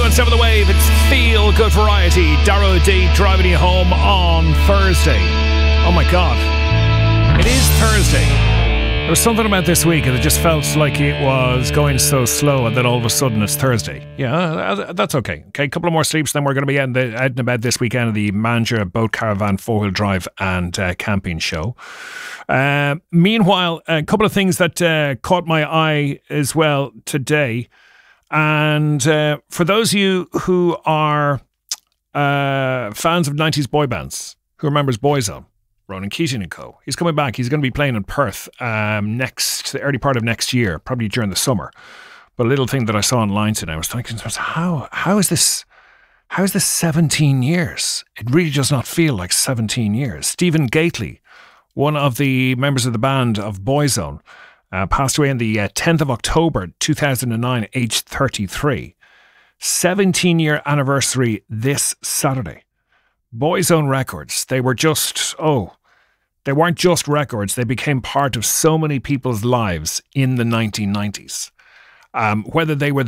on 7 The Wave. It's Feel Good Variety. Darrow D driving you home on Thursday. Oh my God. It is Thursday. There was something about this week and it just felt like it was going so slow, and then all of a sudden it's Thursday. Yeah, that's okay. Okay, a couple of more sleeps, then we're going to be out and about this weekend at the Manager Boat Caravan 4-wheel drive and camping show. Meanwhile, a couple of things that caught my eye as well today. And for those of you who are fans of 90s boy bands, who remembers Boyzone, Ronan Keating and co. He's coming back. He's going to be playing in Perth the early part of next year, probably during the summer. But a little thing that I saw online today, I was thinking, how is this 17 years? It really does not feel like 17 years. Stephen Gately, one of the members of the band of Boyzone, passed away on the 10th of October 2009, aged 33. 17-year anniversary this Saturday. Boyzone Records, they weren't just records, they became part of so many people's lives in the 1990s. Whether they were